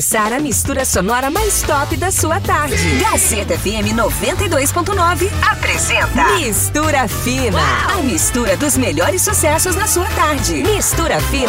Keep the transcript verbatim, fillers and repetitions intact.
Sara, a mistura sonora mais top da sua tarde. Gazeta F M noventa e dois ponto nove apresenta Mistura Fina. Uau! A mistura dos melhores sucessos na sua tarde. Mistura Fina